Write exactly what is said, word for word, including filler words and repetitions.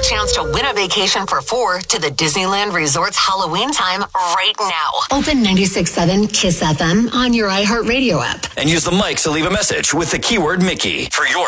chance to win a vacation for four to the Disneyland Resort's Halloween time right now. Open ninety-six point seven KISS F M on your iHeartRadio app. And use the mic to leave a message with the keyword Mickey for your